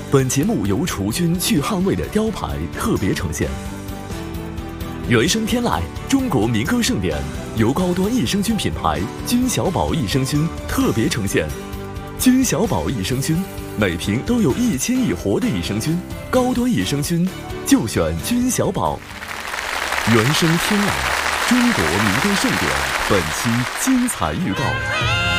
本节目由除菌去汗味的雕牌特别呈现。原生天籁，中国民歌盛典，由高端益生菌品牌君小宝益生菌特别呈现。君小宝益生菌，每瓶都有1000亿活的益生菌，高端益生菌就选君小宝。原生天籁，中国民歌盛典，本期精彩预告。